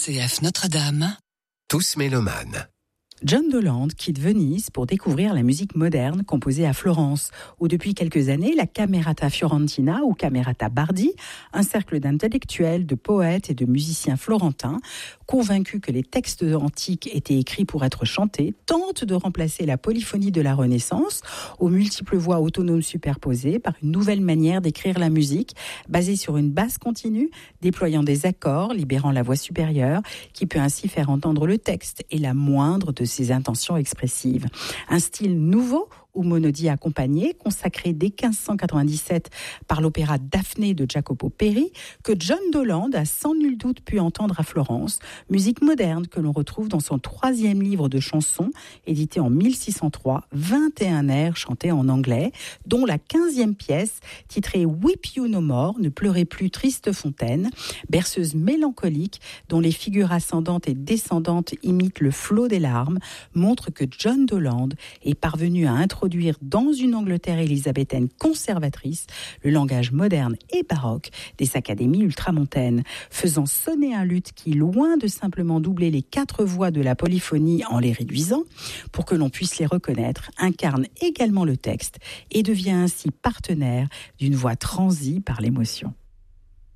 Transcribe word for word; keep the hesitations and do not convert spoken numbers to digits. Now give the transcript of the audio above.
C F Notre-Dame, tous mélomanes. John Doland quitte Venise pour découvrir la musique moderne composée à Florence, où depuis quelques années, la Camerata Fiorentina ou Camerata Bardi, un cercle d'intellectuels, de poètes et de musiciens florentins, convaincus que les textes antiques étaient écrits pour être chantés, tente de remplacer la polyphonie de la Renaissance, aux multiples voix autonomes superposées, par une nouvelle manière d'écrire la musique, basée sur une basse continue, déployant des accords, libérant la voix supérieure, qui peut ainsi faire entendre le texte et la moindre de ses intentions expressives. Un style nouveau ou monodie accompagné, consacré dès quinze cent quatre-vingt-dix-sept par l'opéra Daphné de Jacopo Peri, que John Doland a sans nul doute pu entendre à Florence, musique moderne que l'on retrouve dans son troisième livre de chansons, édité en mille six cent trois, vingt et un airs chantés en anglais, dont la quinzième pièce, titrée Weep You No More, ne pleurez plus triste fontaine, berceuse mélancolique dont les figures ascendantes et descendantes imitent le flot des larmes, montre que John Doland est parvenu à introduire dans une Angleterre élisabéthaine conservatrice le langage moderne et baroque des académies ultramontaines, faisant sonner un luth qui, loin de simplement doubler les quatre voix de la polyphonie en les réduisant, pour que l'on puisse les reconnaître, incarne également le texte et devient ainsi partenaire d'une voix transie par l'émotion.